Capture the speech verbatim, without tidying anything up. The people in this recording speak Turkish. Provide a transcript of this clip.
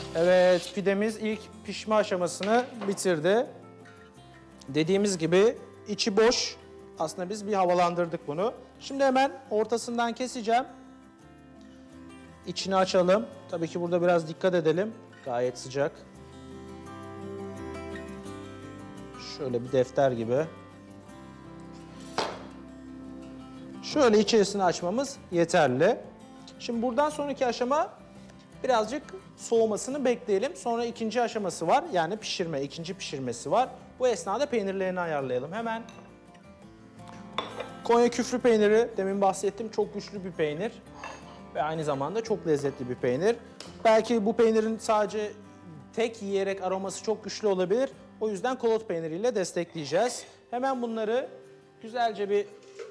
Evet, pidemiz ilk pişme aşamasını bitirdi. Dediğimiz gibi içi boş. Aslında biz bir havalandırdık bunu. Şimdi hemen ortasından keseceğim. İçini açalım. Tabii ki burada biraz dikkat edelim. Gayet sıcak. Şöyle bir defter gibi. Şöyle içerisini açmamız yeterli. Şimdi buradan sonraki aşama birazcık soğumasını bekleyelim. Sonra ikinci aşaması var. Yani pişirme, ikinci pişirmesi var. Bu esnada peynirlerini ayarlayalım hemen. Konya küflü peyniri, demin bahsettim, çok güçlü bir peynir. Ve aynı zamanda çok lezzetli bir peynir. Belki bu peynirin sadece tek yiyerek aroması çok güçlü olabilir. O yüzden kolot peyniriyle destekleyeceğiz. Hemen bunları güzelce bir